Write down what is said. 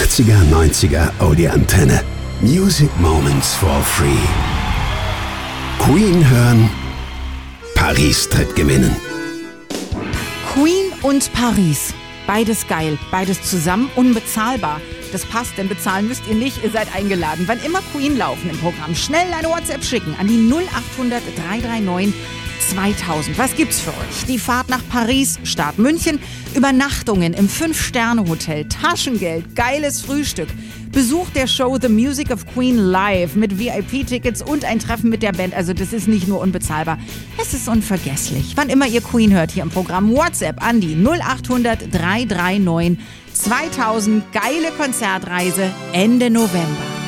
80er, 90er Audioantenne. Music Moments for Free. Queen hören, Paris tritt gewinnen. Queen und Paris. Beides geil, beides zusammen, unbezahlbar. Das passt, denn bezahlen müsst ihr nicht, ihr seid eingeladen. Wann immer Queen laufen im Programm, schnell eine WhatsApp schicken an die 0800 339 2000. Was gibt's für euch? Die Fahrt nach Paris, Start München, Übernachtungen im 5-Sterne-Hotel, Taschengeld, geiles Frühstück, Besuch der Show The Music of Queen live mit VIP-Tickets und ein Treffen mit der Band. Also das ist nicht nur unbezahlbar, es ist unvergesslich. Wann immer ihr Queen hört hier im Programm, WhatsApp an die 0800 339 2000. Geile Konzertreise Ende November.